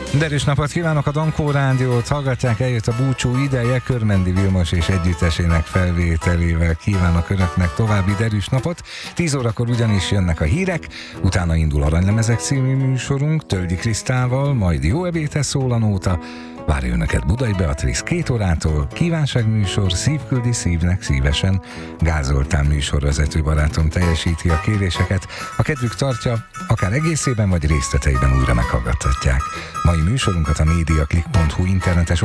Derűs napot kívánok, a Dankó Rádiót hallgatják, eljött a búcsú ideje, Körmendi Vilmos és együttesének felvételével kívánok önöknek további derűs napot. 10 órakor ugyanis jönnek a hírek, utána indul Aranylemezek című műsorunk, Tölgyi Krisztával, majd Jó ebédhez szól a nóta, várja önöket Budai Beatrice 2 órától, kívánságműsor, Szívküldi szívnek szívesen, Gázoltán műsorvezető barátom teljesíti a kéréseket, a kedvük tartja, akár egészében vagy részleteiben újra meghallgathatják. Mai műsorunkat a mediaclick.hu internetes